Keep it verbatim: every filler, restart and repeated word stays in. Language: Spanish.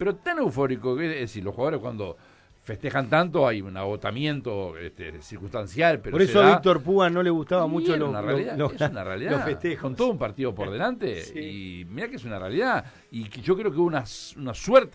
pero tan eufórico, que es decir, los jugadores cuando festejan tanto hay un agotamiento este, circunstancial, pero por eso se a da, Víctor Púa no le gustaba y mucho es los, una realidad, los, es una realidad, los festejos. con todo un partido por delante, Sí. y mira que es una realidad, y que yo creo que una, una suerte